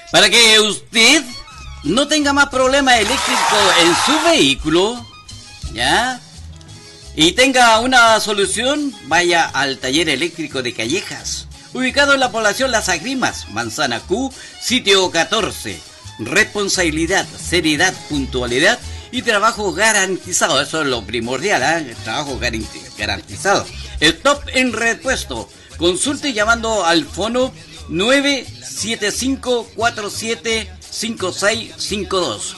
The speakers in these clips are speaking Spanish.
Para que usted no tenga más problemas eléctricos en su vehículo, ¿ya? Y tenga una solución, vaya al taller eléctrico de Callejas, ubicado en la población Las Agrimas, Manzana Q, sitio 14. Responsabilidad, seriedad, puntualidad y trabajo garantizado. Eso es lo primordial, ¿eh? El trabajo garantizado. Stop en repuesto. Consulte llamando al fono 975-475652.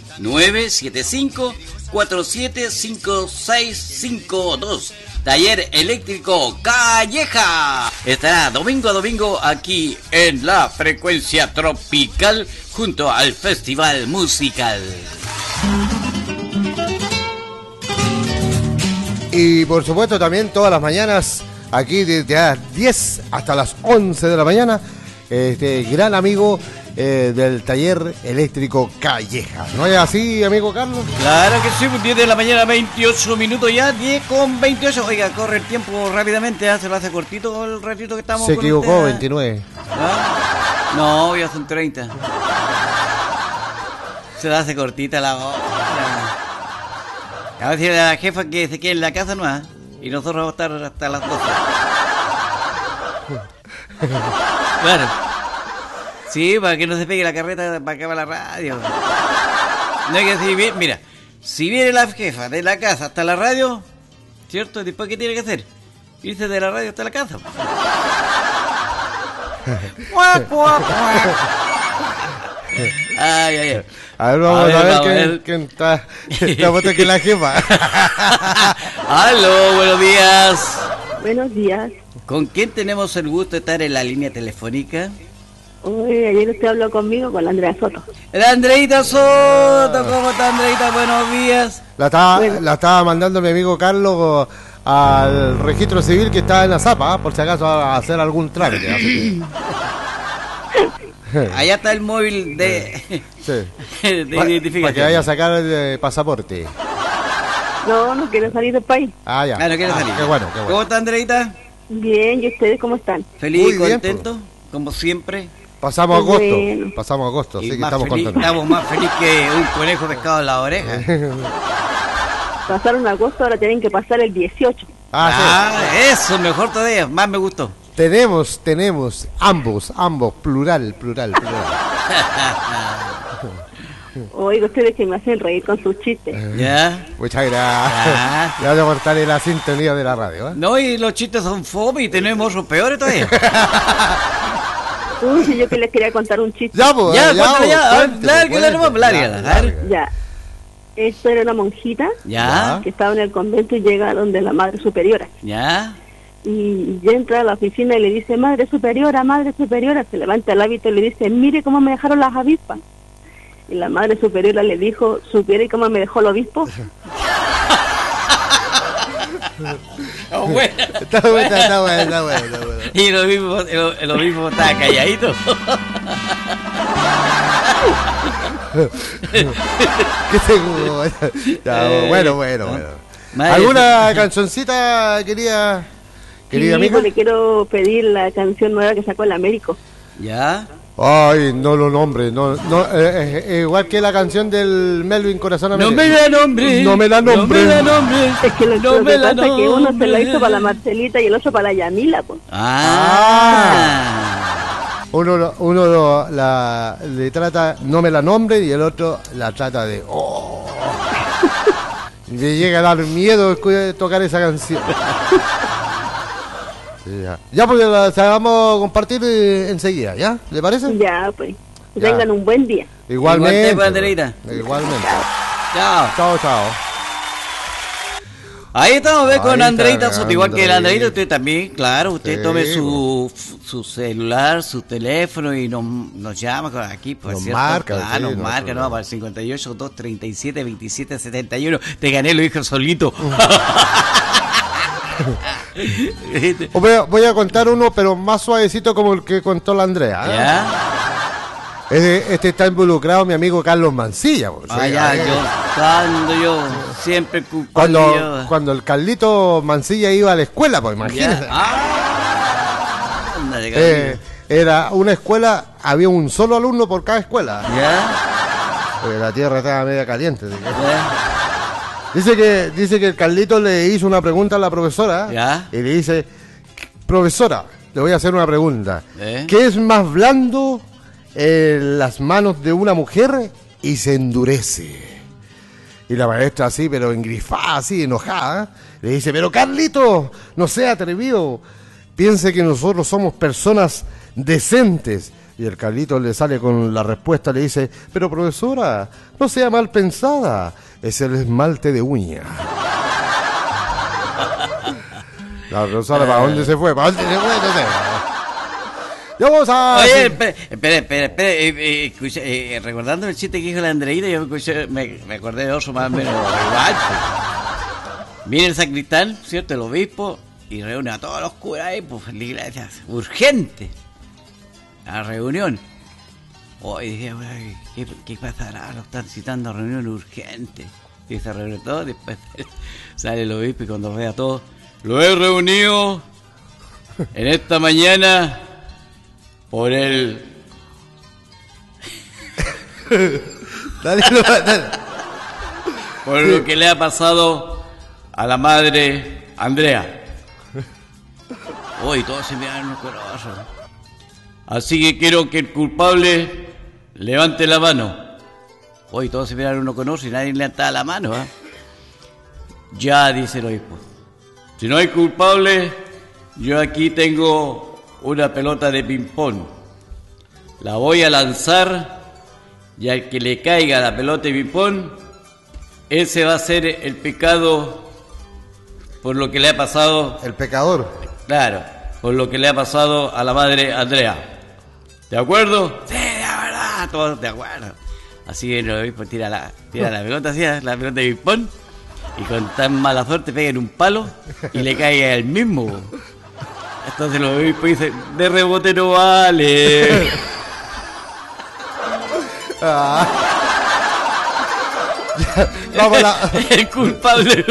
975-475652. Taller eléctrico Calleja. Estará domingo a domingo aquí en la frecuencia tropical junto al festival musical. Y por supuesto también todas las mañanas aquí desde las 10 hasta las 11 de la mañana este gran amigo del taller eléctrico Calleja. ¿No es así, amigo Carlos? Claro que sí, 10 de la mañana, 28 minutos ya, 10 con 28. Oiga, corre el tiempo rápidamente, se lo hace cortito el ratito que estamos. Se con equivocó, usted, 29. ¿Ah? No, ya son 30. Se lo hace cortita la hora. A ver si la jefa que se quede en la casa no es. Y nosotros vamos a estar hasta las 12. Claro. Sí, para que no se pegue la carreta para acá va la radio. No hay que decir, mira, si viene la jefa de la casa hasta la radio, ¿cierto? Después, ¿qué tiene que hacer? Irse de la radio hasta la casa. Ay, ay, ay. A ver, vamos a ver quién está puesto que la jefa. Aló, buenos días. Buenos días. ¿Con quién tenemos el gusto de estar en la línea telefónica? Oye, ayer usted habló conmigo con la Andrea Soto. La Andreita Soto, ¿cómo está Andreita? Buenos días. La estaba mandando mi amigo Carlos al registro civil que está en la Zapa, por si acaso a hacer algún trámite. Así que... Allá está el móvil de, sí. de identificación. Para que vaya a sacar el pasaporte. No quiero salir del país. Ah, ya. Ah, no quiere salir. Qué bueno. ¿Cómo está Andreita? Bien, ¿y ustedes cómo están? Feliz Muy y bien, contento, como siempre. Pasamos agosto, Bueno. así Y que más estamos feliz, contentos. estamos más felices que un conejo pescado en la oreja. Pasaron agosto, ahora tienen que pasar el 18. Eso, mejor todavía, más me gustó. Tenemos, ambos, plural. Oiga, ustedes que me hacen reír con sus chistes. ¿Ya? Muchas gracias. Le voy a cortarle la sintonía de la radio, ¿eh? No, y los chistes son fome y tenemos otros peores todavía. Uy, yo que les quería contar un chiste. Ya, pues, Ya. Esto era una monjita Ya. que estaba en el convento y llega donde la madre superiora. Ya. Y ya entra a la oficina y le dice, madre superiora, se levanta el hábito y le dice, mire cómo me dejaron las avispas. Y la madre superiora le dijo, ¿supiera cómo me dejó el obispo? Bueno. Está bueno. Y el obispo estaba calladito. ¿Qué seguro? Bueno. Madre, ¿Alguna cancioncita querida Sí, amiga? pues le quiero pedir la canción nueva que sacó el Américo. Ya. Ay, no lo nombre, igual que la canción del Melvin Corazón América. No me la nombre. Es que lo que pasa es que uno se la hizo para la Marcelita y el otro para la Yamila, pues. Uno le trata, no me la nombre, y el otro la trata de... Le llega a dar miedo tocar esa canción. Ya porque la vamos a compartir enseguida, ¿ya? ¿Le parece? Ya, pues. Tengan un buen día. Igualmente. Igualmente. Chao. Chao. Ahí estamos con Ahí Andreita está, Soto, igual que la Andreita, Andreita. usted también, claro, usted Sí, tome su celular, su teléfono y nos llama aquí, pues Nos cierto, marca, claro, sí, nos no, marca, no. no, para el 58 237 27 71, te gané, lo dije solito. Voy a contar uno, pero más suavecito como el que contó la Andrea. ¿Eh? ¿Ya? Este está involucrado mi amigo Carlos Mancilla. Pues, Ah, sí, ya, ¿eh? yo siempre culpable. Cuando el Carlito Mancilla iba a la escuela, pues imagínate. Ándale, era una escuela, había un solo alumno por cada escuela. ¿Ya? Porque la tierra estaba media caliente. ¿Ya? Dice que el Carlito le hizo una pregunta a la profesora. ¿Ya? Y le dice, profesora, le voy a hacer una pregunta. ¿Eh? ¿Qué es más blando en las manos de una mujer y se endurece? Y la maestra así, pero engrifada, así, enojada, le dice, pero Carlito, no sea atrevido, piense que nosotros somos personas decentes. Y el Carlito le sale con la respuesta, le dice, pero profesora, no sea mal pensada, es el esmalte de uña. La profesora, ¿para dónde se fue? ¿Para dónde se fue? No sé. Ya vamos a... Oye, espera, escucha, recordando el chiste que dijo la Andreita, yo me acordé de otro más o menos igual. Pues. Viene el sacristán, ¿cierto? El obispo, y reúne a todos los curas ahí, pues, en la iglesia, urgente, a la reunión. Hoy dije, ¿qué pasará? Lo están citando a reunión urgente. Y se reúne todo, después sale el obispo y cuando ve a todos, lo he reunido en esta mañana por el... Dale. Por lo que le ha pasado a la madre Andrea. Hoy todos se miran corazón. Así que quiero que el culpable levante la mano. Hoy todos se miran uno con otro y nadie levanta la mano. Ya, dice el obispo. Si no hay culpable, yo aquí tengo una pelota de ping-pong. La voy a lanzar y al que le caiga la pelota de ping-pong, ese va a ser el pecado por lo que le ha pasado. El pecador. Claro, por lo que le ha pasado a la madre Andrea. ¿De acuerdo? Sí, de verdad, todos de acuerdo. Así que el obispo tira la pelota, así, la pelota de ping-pong, y con tan mala suerte pega en un palo y le cae al mismo. Entonces el obispo dice, de rebote no vale. Vamos a la... El culpable.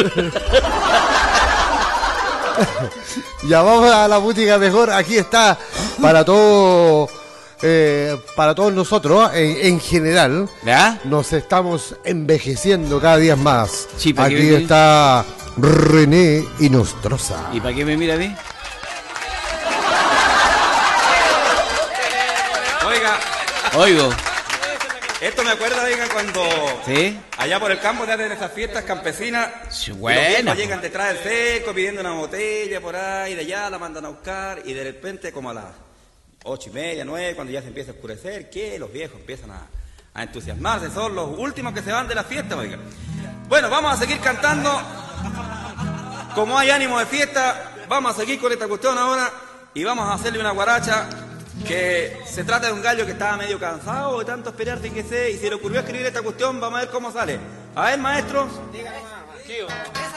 Ya vamos a la música mejor. Aquí está para todo, para todos nosotros, en general. ¿Ya? Nos estamos envejeciendo cada día más. Sí, ¿para aquí qué? está René y Nostroza. ¿Y para qué me mira a mí? Oiga, Oigo. esto me acuerda, oiga, cuando ¿Sí? allá por el campo se hacen esas fiestas campesinas. Sí, y los buena, viejos po. llegan detrás del cerco pidiendo una botella por ahí, de allá la mandan a buscar y de repente como a las 8:30, 9, cuando ya se empieza a oscurecer, que los viejos empiezan a entusiasmarse, son los últimos que se van de la fiesta, oiga. Bueno, vamos a seguir cantando. Como hay ánimo de fiesta, vamos a seguir con esta cuestión ahora y vamos a hacerle una guaracha que se trata de un gallo que estaba medio cansado de tanto esperar sin que se, y se le ocurrió escribir esta cuestión. Vamos a ver cómo sale. A ver, maestro. Dígame,